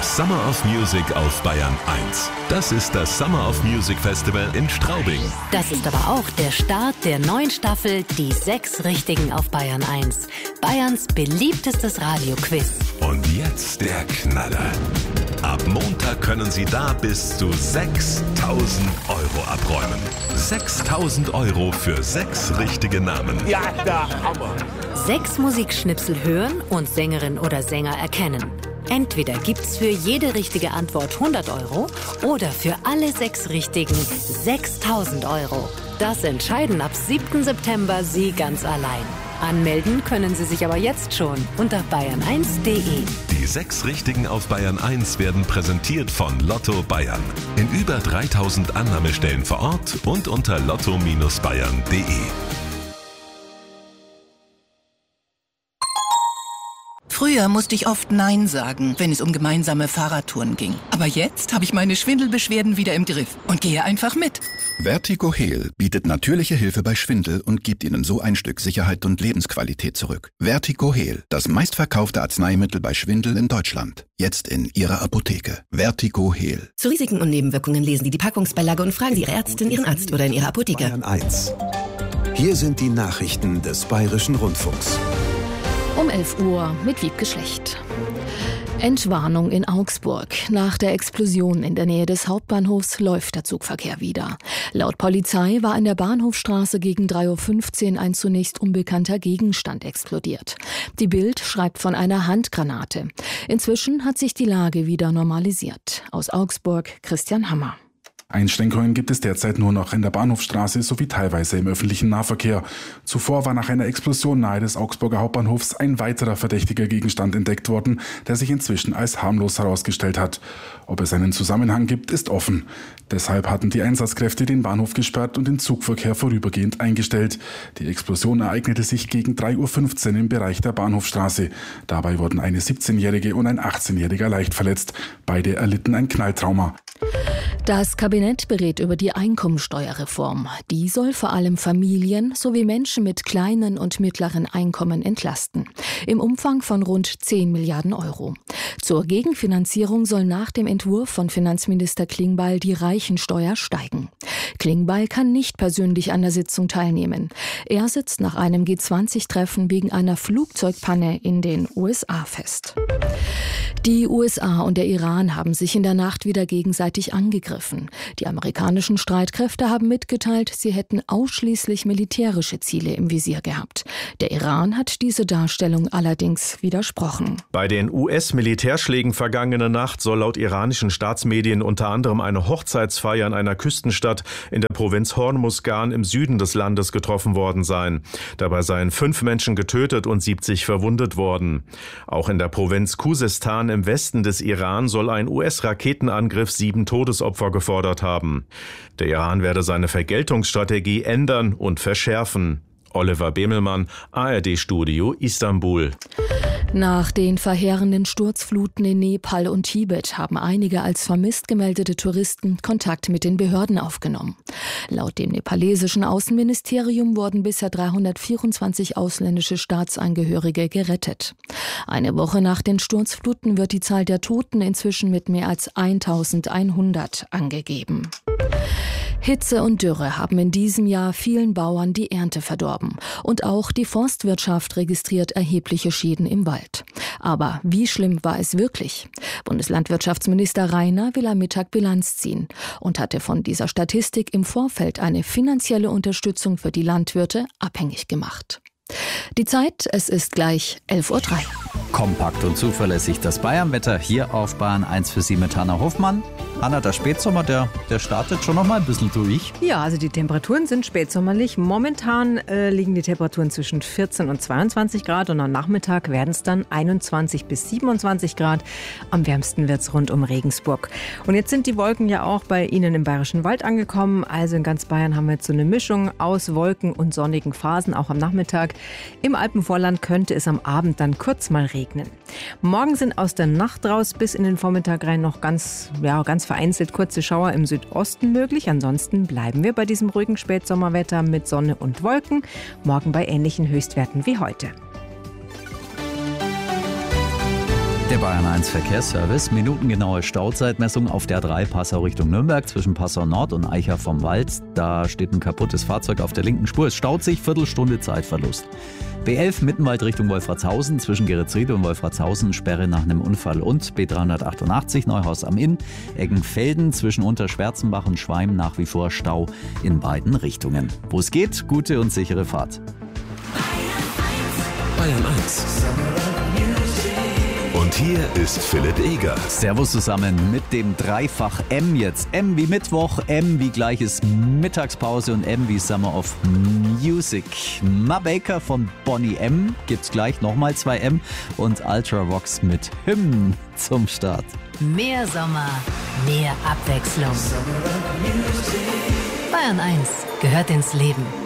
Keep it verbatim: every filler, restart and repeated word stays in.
Summer of Music auf Bayern eins. Das ist das Summer of Music Festival in Straubing. Das ist aber auch der Start der neuen Staffel Die sechs Richtigen auf Bayern eins. Bayerns beliebtestes Radioquiz. Und jetzt der Knaller. Ab Montag können Sie da bis zu sechstausend Euro abräumen. sechstausend Euro für sechs richtige Namen. Ja, der Hammer. Sechs Musikschnipsel hören und Sängerin oder Sänger erkennen. Entweder gibt's für jede richtige Antwort hundert Euro oder für alle sechs Richtigen sechstausend Euro. Das entscheiden ab siebten September Sie ganz allein. Anmelden können Sie sich aber jetzt schon unter bayern eins punkt de. Die sechs Richtigen auf Bayern eins werden präsentiert von Lotto Bayern. In über dreitausend Annahmestellen vor Ort und unter lotto Bindestrich bayern punkt de. Früher musste ich oft Nein sagen, wenn es um gemeinsame Fahrradtouren ging. Aber jetzt habe ich meine Schwindelbeschwerden wieder im Griff und gehe einfach mit. Vertigo Heal bietet natürliche Hilfe bei Schwindel und gibt Ihnen so ein Stück Sicherheit und Lebensqualität zurück. Vertigo Heal, das meistverkaufte Arzneimittel bei Schwindel in Deutschland. Jetzt in Ihrer Apotheke. Vertigo Heal. Zu Risiken und Nebenwirkungen lesen Sie die Packungsbeilage und fragen Sie Ihre Ärztin, Ihren Arzt oder in Ihrer Apotheke. Bayern eins. Hier sind die Nachrichten des Bayerischen Rundfunks. Um elf Uhr mit Wiebke Schlecht. Entwarnung in Augsburg. Nach der Explosion in der Nähe des Hauptbahnhofs läuft der Zugverkehr wieder. Laut Polizei war an der Bahnhofstraße gegen drei Uhr fünfzehn ein zunächst unbekannter Gegenstand explodiert. Die Bild schreibt von einer Handgranate. Inzwischen hat sich die Lage wieder normalisiert. Aus Augsburg Christian Hammer. Einschränkungen gibt es derzeit nur noch in der Bahnhofstraße sowie teilweise im öffentlichen Nahverkehr. Zuvor war nach einer Explosion nahe des Augsburger Hauptbahnhofs ein weiterer verdächtiger Gegenstand entdeckt worden, der sich inzwischen als harmlos herausgestellt hat. Ob es einen Zusammenhang gibt, ist offen. Deshalb hatten die Einsatzkräfte den Bahnhof gesperrt und den Zugverkehr vorübergehend eingestellt. Die Explosion ereignete sich gegen drei Uhr fünfzehn im Bereich der Bahnhofstraße. Dabei wurden eine siebzehnjährige und ein achtzehnjähriger leicht verletzt. Beide erlitten ein Knalltrauma. Das Kabinett berät über die Einkommensteuerreform. Die soll vor allem Familien sowie Menschen mit kleinen und mittleren Einkommen entlasten. Im Umfang von rund zehn Milliarden Euro. Zur Gegenfinanzierung soll nach dem Entwurf von Finanzminister Klingbeil die Reichensteuer steigen. Klingbeil kann nicht persönlich an der Sitzung teilnehmen. Er sitzt nach einem G zwanzig Treffen wegen einer Flugzeugpanne in den U S A fest. Die U S A und der Iran haben sich in der Nacht wieder gegenseitig angegriffen. Die amerikanischen Streitkräfte haben mitgeteilt, sie hätten ausschließlich militärische Ziele im Visier gehabt. Der Iran hat diese Darstellung allerdings widersprochen. Bei den U S-Militärschlägen vergangene Nacht soll laut iranischen Staatsmedien unter anderem eine Hochzeitsfeier in einer Küstenstadt in der Provinz Hormuzgan im Süden des Landes getroffen worden sein. Dabei seien fünf Menschen getötet und siebzig verwundet worden. Auch in der Provinz Khuzestan im Westen des Iran soll ein U S-Raketenangriff sieben Todesopfer gefordert haben. Der Iran werde seine Vergeltungsstrategie ändern und verschärfen. Oliver Bemelmann, A R D-Studio Istanbul. Nach den verheerenden Sturzfluten in Nepal und Tibet haben einige als vermisst gemeldete Touristen Kontakt mit den Behörden aufgenommen. Laut dem nepalesischen Außenministerium wurden bisher dreihundertvierundzwanzig ausländische Staatsangehörige gerettet. Eine Woche nach den Sturzfluten wird die Zahl der Toten inzwischen mit mehr als eintausendeinhundert angegeben. Hitze und Dürre haben in diesem Jahr vielen Bauern die Ernte verdorben. Und auch die Forstwirtschaft registriert erhebliche Schäden im Wald. Aber wie schlimm war es wirklich? Bundeslandwirtschaftsminister Rainer will am Mittag Bilanz ziehen und hatte von dieser Statistik im Vorfeld eine finanzielle Unterstützung für die Landwirte abhängig gemacht. Die Zeit, es ist gleich elf Uhr drei. Kompakt und zuverlässig das Bayernwetter hier auf Bayern eins für Sie mit Hanna Hofmann. Hanna, der Spätsommer, der, der startet schon noch mal ein bisschen durch. Ja, also die Temperaturen sind spätsommerlich. Momentan äh, liegen die Temperaturen zwischen vierzehn und zweiundzwanzig Grad und am Nachmittag werden es dann einundzwanzig bis siebenundzwanzig Grad. Am wärmsten wird es rund um Regensburg. Und jetzt sind die Wolken ja auch bei Ihnen im Bayerischen Wald angekommen. Also in ganz Bayern haben wir jetzt so eine Mischung aus Wolken und sonnigen Phasen, auch am Nachmittag. Im Alpenvorland könnte es am Abend dann kurz mal regnen. Morgen sind aus der Nacht raus bis in den Vormittag rein noch ganz, ja, ganz vereinzelt kurze Schauer im Südosten möglich. Ansonsten bleiben wir bei diesem ruhigen Spätsommerwetter mit Sonne und Wolken. Morgen bei ähnlichen Höchstwerten wie heute. Der Bayern eins Verkehrsservice. Minutengenaue Stauzeitmessung auf der drei Passau Richtung Nürnberg zwischen Passau Nord und Eicher vom Wald. Da steht ein kaputtes Fahrzeug auf der linken Spur. Es staut sich, Viertelstunde Zeitverlust. B elf Mittenwald Richtung Wolfratshausen zwischen Geretsried und Wolfratshausen, Sperre nach einem Unfall. Und B dreihundertachtundachtzig Neuhaus am Inn, Eggenfelden zwischen Unterschwärzenbach und Schweim nach wie vor Stau in beiden Richtungen. Wo es geht, gute und sichere Fahrt. Bayern eins. Und hier ist Philipp Eger. Servus zusammen mit dem Dreifach M jetzt. M wie Mittwoch, M wie gleiches Mittagspause und M wie Summer of Music. Ma Baker von Bonnie M. Gibt's gleich nochmal zwei M und Ultravox mit Hymnen zum Start. Mehr Sommer, mehr Abwechslung. Bayern eins gehört ins Leben.